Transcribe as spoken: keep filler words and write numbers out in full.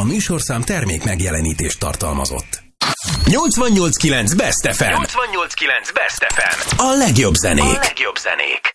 műsorszám termék megjelenítést tartalmazott. nyolcvannyolc kilenc Best ef em. nyolcvannyolc kilenc Best ef em. A legjobb zenék. A legjobb zenék.